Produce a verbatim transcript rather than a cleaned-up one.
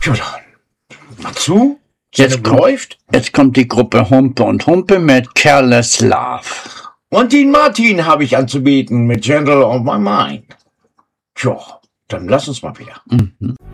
Ja, dann. Dazu? Jetzt kommt, läuft. Jetzt kommt die Gruppe Humpe und Humpe mit Careless Love. Und den Martin habe ich anzubieten mit Gentle on My Mind. Tja, dann lass uns mal wieder. Mhm.